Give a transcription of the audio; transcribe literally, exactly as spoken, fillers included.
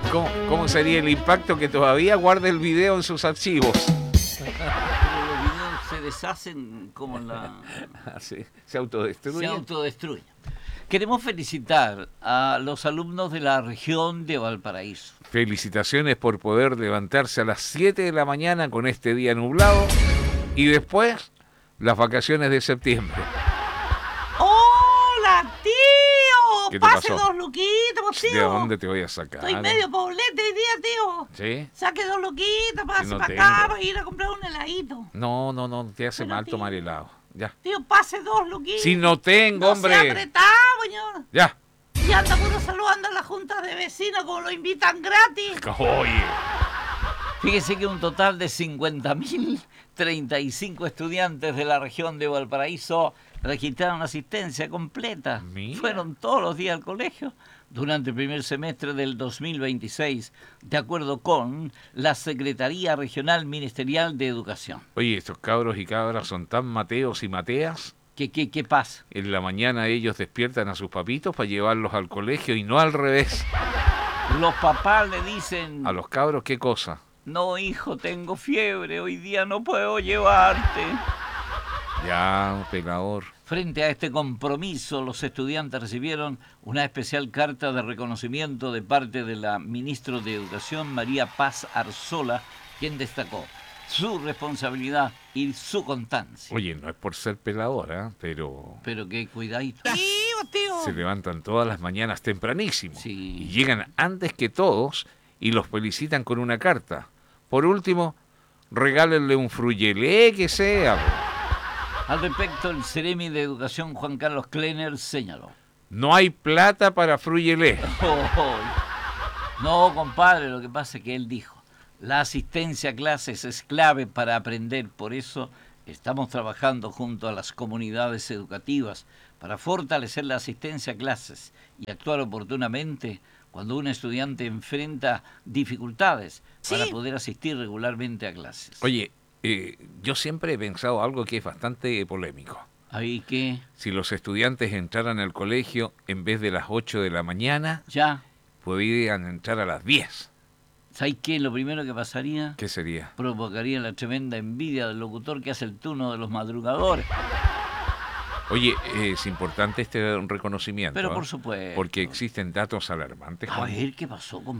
¿Cómo, ¿Cómo sería el impacto que todavía guarde el video en sus archivos? Pero los videos se deshacen como la... Sí, se autodestruyen. Se autodestruyen. Queremos felicitar a los alumnos de la región de Valparaíso. Felicitaciones por poder levantarse a las siete de la mañana con este día nublado y después las vacaciones de septiembre. ¡Hola, tío! ¿Qué te Pase pasó? dos luquitas, tío. ¿De dónde te voy a sacar? Estoy medio poblete hoy día, tío. ¿Sí? Saque dos luquitas, pase Si no para tengo. acá para ir a comprar un heladito. No, no, no, te hace Pero, mal tío. tomar helado. Ya. Tío, pase dos luquitas. Si no tengo, no hombre. sea apretado, señor. Ya. Y anda puro saludando a las juntas de vecinos como lo invitan gratis. Oye. Fíjese que un total de cincuenta mil treinta y cinco estudiantes de la región de Valparaíso registraron asistencia completa. Mira. Fueron todos los días al colegio durante el primer semestre del dos mil veintiséis, de acuerdo con la Secretaría Regional Ministerial de Educación. Oye, estos cabros y cabras son tan mateos y mateas. ¿Qué, qué, qué pasa? En la mañana ellos despiertan a sus papitos para llevarlos al colegio y no al revés. Los papás le dicen... A los cabros, ¿qué cosa? No, hijo, tengo fiebre, hoy día no puedo llevarte. Ya, pelador. Frente a este compromiso, los estudiantes recibieron una especial carta de reconocimiento de parte de la ministra de Educación, María Paz Arzola, quien destacó su responsabilidad y su constancia. Oye, no es por ser pelador, ¿eh? Pero Pero qué cuidadito. Tío, tío. se levantan todas las mañanas tempranísimo. Sí. Y llegan antes que todos y los felicitan con una carta. Por último, regálenle un fruyelé que sea. po. Al respecto, el Ceremi de Educación, Juan Carlos Kleiner, señaló. No hay plata para fruyelé. Oh, oh. No, compadre, lo que pasa es que él dijo, la asistencia a clases es clave para aprender, por eso estamos trabajando junto a las comunidades educativas para fortalecer la asistencia a clases y actuar oportunamente cuando un estudiante enfrenta dificultades Sí. para poder asistir regularmente a clases. Oye, eh, yo siempre he pensado algo que es bastante polémico. Ahí que Si los estudiantes entraran al colegio en vez de las ocho de la mañana, ya, podrían entrar a las diez. ¿sabes qué? Lo primero que pasaría, ¿Qué sería? provocaría la tremenda envidia del locutor que hace el turno de los madrugadores. Oye, eh, es importante este reconocimiento. Pero ¿eh? por supuesto. Porque existen datos alarmantes. A Juan. ver, ¿qué pasó, compadre?